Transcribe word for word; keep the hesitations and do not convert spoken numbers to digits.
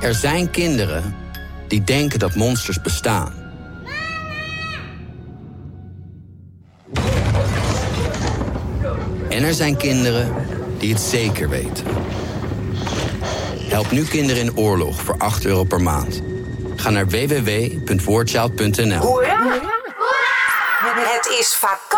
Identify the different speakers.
Speaker 1: Er zijn kinderen die denken dat monsters bestaan. En er zijn kinderen die het zeker weten. Help nu kinderen in oorlog voor acht euro per maand. Ga naar w w w punt war child punt n l.
Speaker 2: Hoera! Hoera! Het is vakantie.